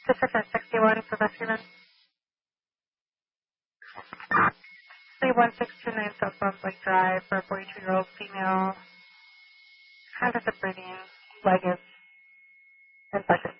Pacific 61 for Vacuum. 31629 South Brunswick Drive for a 42-year-old female. Hand of the breathing, leg is infected.